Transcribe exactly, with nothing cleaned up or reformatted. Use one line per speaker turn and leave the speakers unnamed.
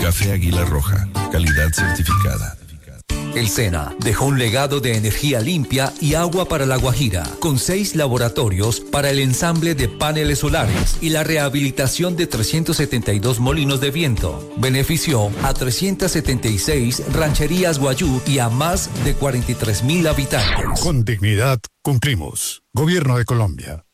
Café Águila Roja, calidad certificada.
El SENA dejó un legado de energía limpia y agua para La Guajira, con seis laboratorios para el ensamble de paneles solares y la rehabilitación de trescientos setenta y dos molinos de viento. Benefició a trescientas setenta y seis rancherías guayú y a más de cuarenta y tres mil habitantes.
Con dignidad cumplimos. Gobierno de Colombia.